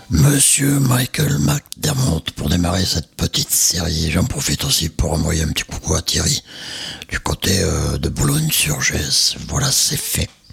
Monsieur Michael McDermott pour démarrer cette petite série. J'en profite aussi pour envoyer un petit coucou à Thierry du côté de Boulogne-sur-Gesse. Voilà, c'est fait.